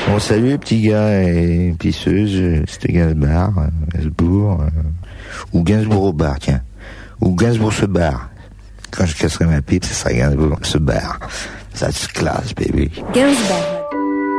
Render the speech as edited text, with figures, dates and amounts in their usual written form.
Bon, salut les petits gars et pisseuses, c'était Gainsbourg, ou Gainsbourg au bar, tiens. Ou Gainsbourg se barre. Quand je casserai ma pipe, ça sera Gainsbourg se barre. Ça se classe, baby. Gainsbourg.